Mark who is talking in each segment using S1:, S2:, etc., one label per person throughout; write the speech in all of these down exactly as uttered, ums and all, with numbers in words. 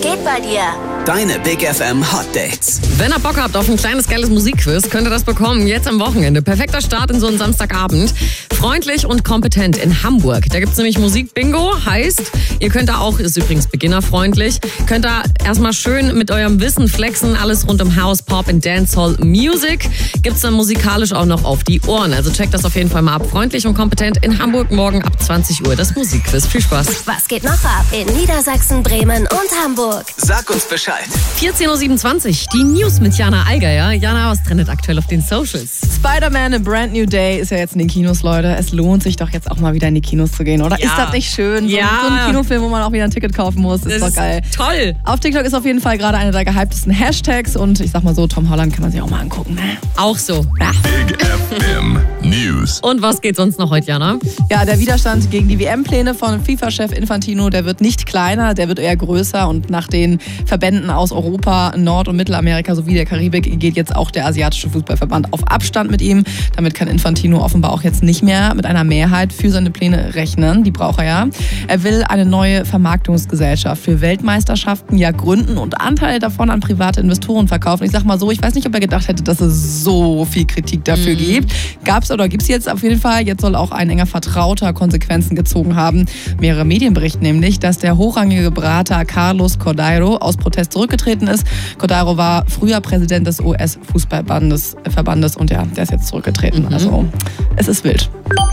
S1: geht bei dir?
S2: Deine Big F M Hot Dates.
S3: Wenn ihr Bock habt auf ein kleines, geiles Musikquiz, könnt ihr das bekommen. Jetzt am Wochenende. Perfekter Start in so einen Samstagabend. Freundlich und kompetent in Hamburg. Da gibt's nämlich Musik-Bingo. Heißt, ihr könnt da auch, ist übrigens beginnerfreundlich, könnt da erstmal schön mit eurem Wissen flexen. Alles rund um House, Pop und Dancehall Music. Gibt's dann musikalisch auch noch auf die Ohren. Also checkt das auf jeden Fall mal ab. Freundlich und kompetent in Hamburg. Morgen ab zwanzig Uhr das Musikquiz. Viel Spaß.
S1: Was geht noch ab in Niedersachsen, Bremen und Hamburg?
S2: Sag uns Bescheid.
S3: vierzehn Uhr siebenundzwanzig, die News mit Jana Allgeier. Jana, was trendet aktuell auf den Socials?
S4: Spider-Man A Brand New Day ist ja jetzt in den Kinos, Leute. Es lohnt sich doch jetzt auch mal wieder in die Kinos zu gehen, oder?
S3: Ja.
S4: Ist das nicht schön? So,
S3: Ja.
S4: so ein Kinofilm, wo man auch wieder ein Ticket kaufen muss, ist
S3: Das
S4: doch
S3: ist
S4: geil.
S3: toll.
S4: Auf TikTok ist auf jeden Fall gerade einer der gehyptesten Hashtags und ich sag mal so, Tom Holland kann man sich auch mal angucken, ne?
S3: Auch so.
S4: Ja.
S5: Big F M News.
S3: Und was geht sonst noch heute, Jana?
S4: Ja, der Widerstand gegen die W M-Pläne von FIFA-Chef Infantino, der wird nicht kleiner, der wird eher größer und nach den Verbänden aus Europa, Nord- und Mittelamerika sowie der Karibik geht jetzt auch der asiatische Fußballverband auf Abstand mit ihm. Damit kann Infantino offenbar auch jetzt nicht mehr mit einer Mehrheit für seine Pläne rechnen. Die braucht er ja. Er will eine neue Vermarktungsgesellschaft für Weltmeisterschaften ja gründen und Anteile davon an private Investoren verkaufen. Ich sag mal so, ich weiß nicht, ob er gedacht hätte, dass es so viel Kritik dafür mhm. gibt. Gab's oder gibt's jetzt auf jeden Fall. Jetzt soll auch ein enger Vertrauter Konsequenzen gezogen haben. Mehrere Medien berichten nämlich, dass der hochrangige Berater Carlos Cordeiro aus Protest zurückgetreten ist. Cordeiro war früher Präsident des U S-Fußballverbandes Verbandes und ja, der ist jetzt zurückgetreten.
S3: Mhm.
S4: Also es ist wild.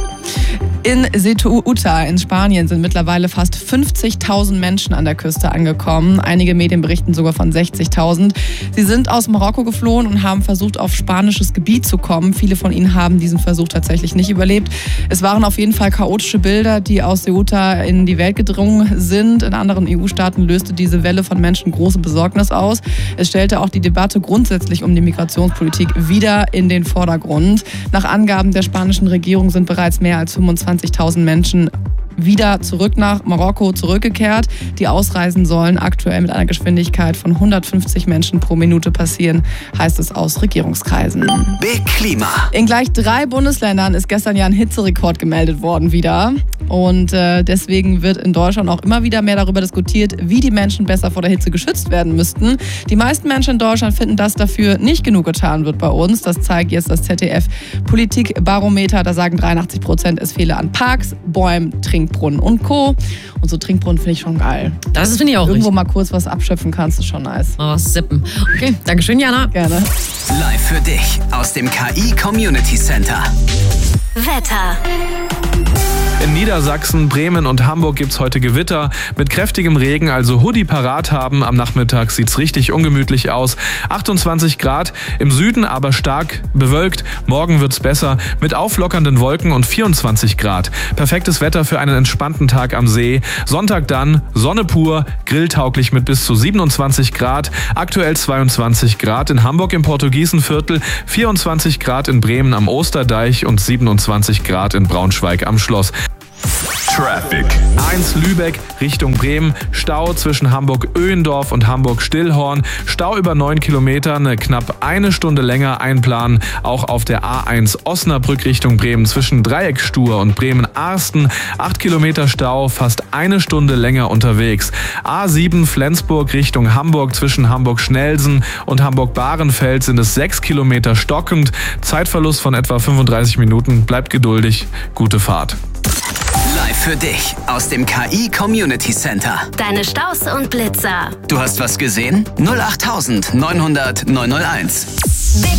S4: In Ceuta in Spanien sind mittlerweile fast fünfzigtausend Menschen an der Küste angekommen. Einige Medien berichten sogar von sechzigtausend. Sie sind aus Marokko geflohen und haben versucht, auf spanisches Gebiet zu kommen. Viele von ihnen haben diesen Versuch tatsächlich nicht überlebt. Es waren auf jeden Fall chaotische Bilder, die aus Ceuta in die Welt gedrungen sind. In anderen E U-Staaten löste diese Welle von Menschen große Besorgnis aus. Es stellte auch die Debatte grundsätzlich um die Migrationspolitik wieder in den Vordergrund. Nach Angaben der spanischen Regierung sind bereits mehr als fünfundzwanzigtausend Menschen wieder zurück nach Marokko zurückgekehrt. Die ausreisen sollen aktuell mit einer Geschwindigkeit von hundertfünfzig Menschen pro Minute passieren, heißt es aus Regierungskreisen.
S2: Big Klima.
S4: In gleich drei Bundesländern ist gestern ja ein Hitzerekord gemeldet worden wieder. Und äh, deswegen wird in Deutschland auch immer wieder mehr darüber diskutiert, wie die Menschen besser vor der Hitze geschützt werden müssten. Die meisten Menschen in Deutschland finden, dass dafür nicht genug getan wird bei uns. Das zeigt jetzt das Z D F-Politikbarometer. Da sagen dreiundachtzig Prozent, es fehle an Parks, Bäumen, Trinkbrunnen und Co. Und so Trinkbrunnen finde ich schon geil.
S3: Das finde ich auch
S4: Irgendwo
S3: richtig.
S4: mal kurz was abschöpfen kannst, ist schon nice.
S3: Mal was sippen. Okay, Dankeschön, Jana.
S4: Gerne.
S2: Live für dich aus dem K I Community Center.
S1: Wetter.
S6: In Niedersachsen, Bremen und Hamburg gibt's heute Gewitter mit kräftigem Regen, also Hoodie parat haben. Am Nachmittag sieht's richtig ungemütlich aus. achtundzwanzig Grad, im Süden aber stark bewölkt. Morgen wird's besser mit auflockernden Wolken und vierundzwanzig Grad. Perfektes Wetter für einen entspannten Tag am See. Sonntag dann Sonne pur, grilltauglich mit bis zu siebenundzwanzig Grad. Aktuell zweiundzwanzig Grad in Hamburg im Portugiesenviertel, vierundzwanzig Grad in Bremen am Osterdeich und siebenundzwanzig Grad in Braunschweig am Schloss.
S5: Traffic.
S6: A eins Lübeck Richtung Bremen, Stau zwischen Hamburg-Öhendorf und Hamburg-Stillhorn, Stau über neun Kilometer, eine knapp eine Stunde länger einplanen. Auch auf der A eins Osnabrück Richtung Bremen zwischen Dreieckstur und Bremen-Arsten, acht Kilometer Stau, fast eine Stunde länger unterwegs. A sieben Flensburg Richtung Hamburg zwischen Hamburg-Schnelsen und Hamburg-Bahrenfeld sind es sechs Kilometer stockend, Zeitverlust von etwa fünfunddreißig Minuten, bleibt geduldig, gute Fahrt.
S2: Live für dich aus dem K I Community Center.
S1: Deine Staus und Blitzer.
S2: Du hast was gesehen? null acht neunhundert neunhunderteins.
S1: Big